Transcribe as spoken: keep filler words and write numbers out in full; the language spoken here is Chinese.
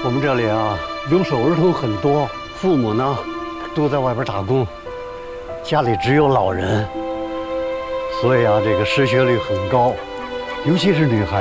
我们这里啊，留守儿童很多，父母呢都在外边打工，家里只有老人，所以啊，这个失学率很高，尤其是女孩。